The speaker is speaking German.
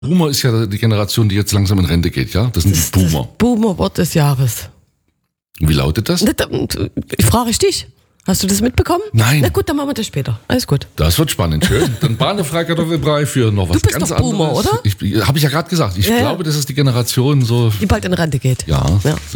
Boomer ist ja die Generation, die jetzt langsam in Rente geht, ja? Das sind die Boomer. Das Boomer-Wort des Jahres. Wie lautet das? Ich frage dich. Hast du das mitbekommen? Nein. Na gut, dann machen wir das später. Alles gut. Das wird spannend, schön. Dann Bahne-Frei-Kartoffelbrei für noch was Du bist ganz doch anderes. Boomer, oder? Habe ich ja gerade gesagt. Ich glaube, das ist die Generation so. Die bald in Rente geht. Ja.